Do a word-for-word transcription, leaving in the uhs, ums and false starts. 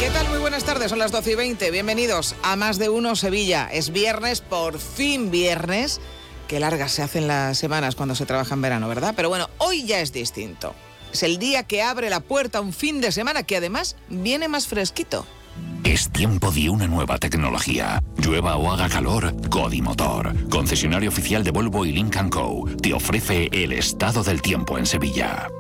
tal? Muy buenas tardes, son las doce y veinte. Bienvenidos a Más de Uno Sevilla. Es viernes, por fin viernes. Qué largas se hacen las semanas cuando se trabaja en verano, ¿verdad? Pero bueno, hoy ya es distinto. Es el día que abre la puerta a un fin de semana que además viene más fresquito. Es tiempo de una nueva tecnología. Llueva o haga calor, Codimotor, concesionario oficial de Volvo y Lynk and Co, te ofrece el estado del tiempo en Sevilla.